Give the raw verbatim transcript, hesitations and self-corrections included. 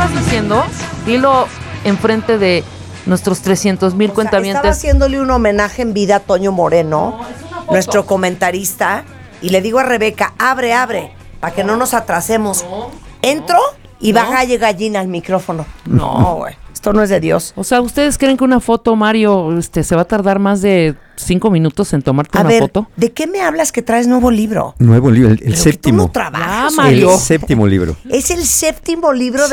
estás diciendo, dilo enfrente de nuestros trescientos mil cuentavientes. Estaba haciéndole un homenaje en vida a Toño Moreno, no, nuestro comentarista, y le digo a Rebeca, abre, abre, para que no nos atrasemos. No. Entro y no. baja y gallina al micrófono. No, güey. Esto no es de Dios. O sea, ¿ustedes creen que una foto, Mario, este, se va a tardar más de cinco minutos en tomarte a una ver, foto? ¿De qué me hablas que traes nuevo libro? Nuevo libro, el, el séptimo. Tú no trabajas, ah, Mario. El séptimo libro. Es el séptimo libro